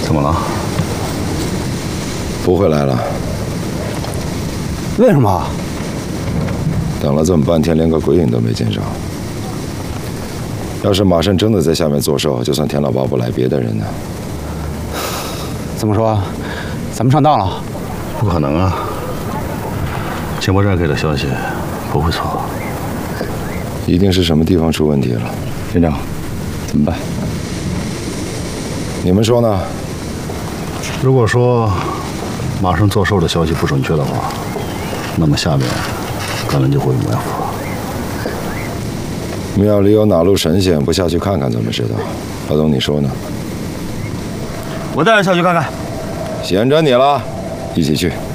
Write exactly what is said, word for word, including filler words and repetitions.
怎么了？ 不会来了。 为什么？ 等了这么半天，连个鬼影都没见着。要是马胜真的在下面做寿，就算田老八不来，别的人呢？ 怎么说？咱们上当了？ 不可能啊！秦伯寨给的消息不会错。 一定是什么地方出问题了。 连长，怎么办？ 你们说呢？ 如果说马胜做寿的消息不准确的话，那么下面可能就会有埋伏。 庙里有哪路神仙，不下去看看怎么知道？老董，你说呢？ 我带人下去看看。 闲着你了，一起去。